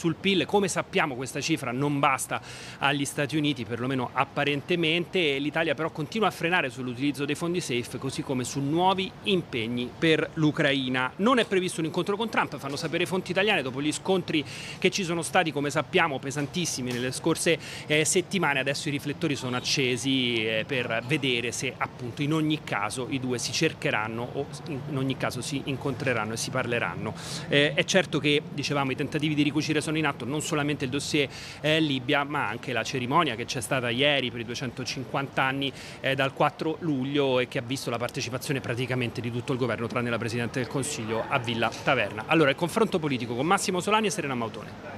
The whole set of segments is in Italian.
sul PIL. Come sappiamo questa cifra non basta agli Stati Uniti, perlomeno apparentemente. L'Italia però continua a frenare sull'utilizzo dei fondi SAFE, così come su nuovi impegni per l'Ucraina. Non è previsto un incontro con Trump, fanno sapere fonti italiane, dopo gli scontri che ci sono stati, come sappiamo, pesantissimi nelle scorse settimane. Adesso i riflettori sono accesi per vedere se appunto in ogni caso i due si cercheranno o in ogni caso si incontreranno e si parleranno. È certo che, dicevamo, i tentativi di ricucire sono in atto, non solamente il dossier Libia, ma anche la cerimonia che c'è stata ieri per i 250 anni dal 4 luglio e che ha visto la partecipazione praticamente di tutto il governo, tranne la Presidente del Consiglio, a Villa Taverna. Allora, il confronto politico con Massimo Solani e Serena Mautone.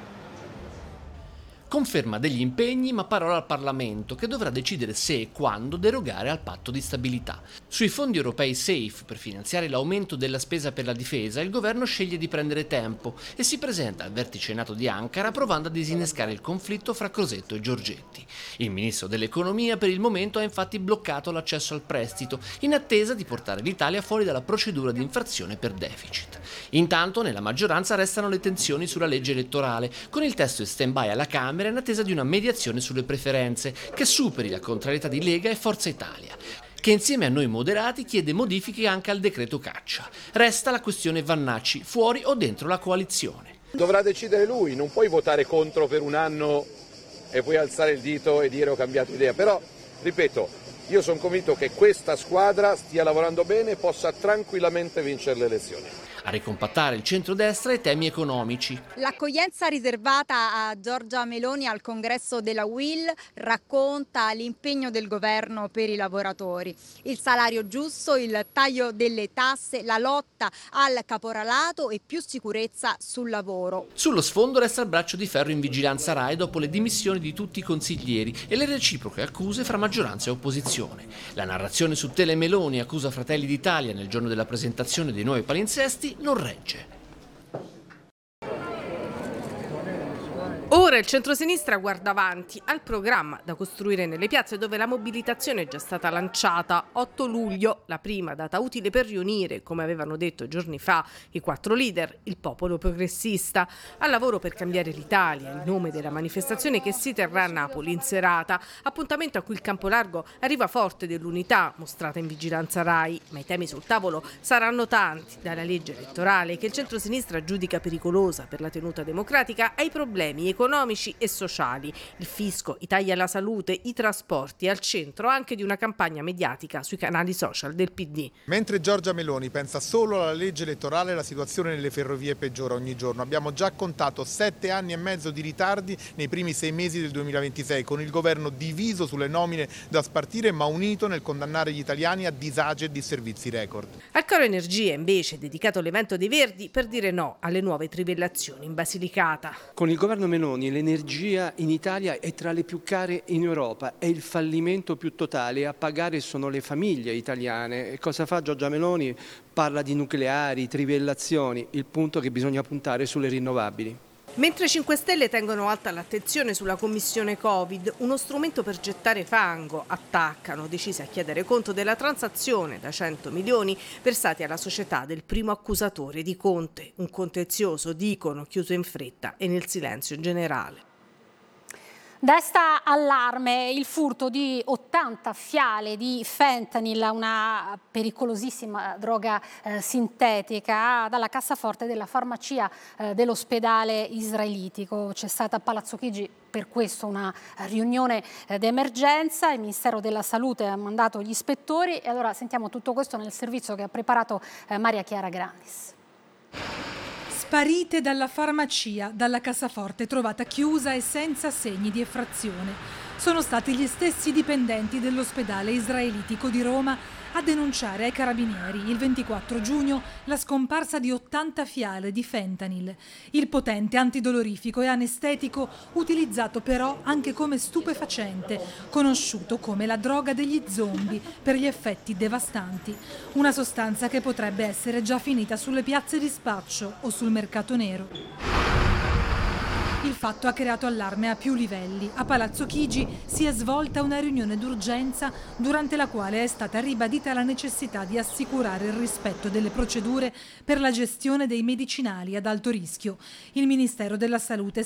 Conferma degli impegni, ma parola al Parlamento, che dovrà decidere se e quando derogare al patto di stabilità. Sui fondi europei SAFE, per finanziare l'aumento della spesa per la difesa, il governo sceglie di prendere tempo e si presenta al vertice NATO di Ankara provando a disinnescare il conflitto fra Crosetto e Giorgetti. Il ministro dell'economia per il momento ha infatti bloccato l'accesso al prestito, in attesa di portare l'Italia fuori dalla procedura di infrazione per deficit. Intanto, nella maggioranza restano le tensioni sulla legge elettorale, con il testo in stand-by alla Camera in attesa di una mediazione sulle preferenze che superi la contrarietà di Lega e Forza Italia, che insieme a Noi Moderati chiede modifiche anche al decreto caccia. Resta la questione Vannacci, fuori o dentro la coalizione. Dovrà decidere lui, non puoi votare contro per un anno e poi alzare il dito e dire ho cambiato idea, però ripeto, io sono convinto che questa squadra stia lavorando bene e possa tranquillamente vincere le elezioni. A ricompattare il centrodestra e temi economici. L'accoglienza riservata a Giorgia Meloni al congresso della UIL racconta l'impegno del governo per i lavoratori. Il salario giusto, il taglio delle tasse, la lotta al caporalato e più sicurezza sul lavoro. Sullo sfondo resta il braccio di ferro in vigilanza RAI dopo le dimissioni di tutti i consiglieri e le reciproche accuse fra maggioranza e opposizione. La narrazione su Tele Meloni accusa Fratelli d'Italia nel giorno della presentazione dei nuovi palinsesti non regge. Ora il centrosinistra guarda avanti al programma da costruire nelle piazze, dove la mobilitazione è già stata lanciata. 8 luglio, la prima data utile per riunire, come avevano detto giorni fa i 4 leader, il popolo progressista. Al lavoro per cambiare l'Italia, il nome della manifestazione che si terrà a Napoli in serata. Appuntamento a cui il campo largo arriva forte dell'unità mostrata in vigilanza RAI. Ma i temi sul tavolo saranno tanti, dalla legge elettorale che il centrosinistra giudica pericolosa per la tenuta democratica ai problemi economici e sociali, il fisco, i tagli alla salute, i trasporti, al centro anche di una campagna mediatica sui canali social del PD. Mentre Giorgia Meloni pensa solo alla legge elettorale, la situazione nelle ferrovie peggiora ogni giorno. Abbiamo già contato 7 anni e mezzo di ritardi nei primi 6 mesi del 2026, con il governo diviso sulle nomine da spartire ma unito nel condannare gli italiani a disagi e disservizi record. Al caro energia invece è dedicato l'evento dei Verdi per dire no alle nuove trivellazioni in Basilicata. Con il governo Meloni l'energia in Italia è tra le più care in Europa, è il fallimento più totale, a pagare sono le famiglie italiane. E cosa fa Giorgia Meloni? Parla di nucleari, trivellazioni, il punto è che bisogna puntare sulle rinnovabili. Mentre 5 Stelle tengono alta l'attenzione sulla commissione Covid, uno strumento per gettare fango, attaccano, decisi a chiedere conto della transazione da 100 milioni versati alla società del primo accusatore di Conte. Un contenzioso, dicono, chiuso in fretta e nel silenzio generale. Desta allarme il furto di 80 fiale di fentanyl, una pericolosissima droga sintetica, dalla cassaforte della farmacia dell'ospedale israelitico. C'è stata a Palazzo Chigi per questo una riunione d'emergenza, il Ministero della Salute ha mandato gli ispettori e allora sentiamo tutto questo nel servizio che ha preparato Maria Chiara Grandis. Sparite dalla farmacia, dalla cassaforte trovata chiusa e senza segni di effrazione. Sono stati gli stessi dipendenti dell'ospedale israelitico di Roma a denunciare ai carabinieri il 24 giugno la scomparsa di 80 fiale di fentanyl, il potente antidolorifico e anestetico utilizzato però anche come stupefacente, conosciuto come la droga degli zombie per gli effetti devastanti, una sostanza che potrebbe essere già finita sulle piazze di spaccio o sul mercato nero. Il fatto ha creato allarme a più livelli. A Palazzo Chigi si è svolta una riunione d'urgenza durante la quale è stata ribadita la necessità di assicurare il rispetto delle procedure per la gestione dei medicinali ad alto rischio. Il Ministero della Salute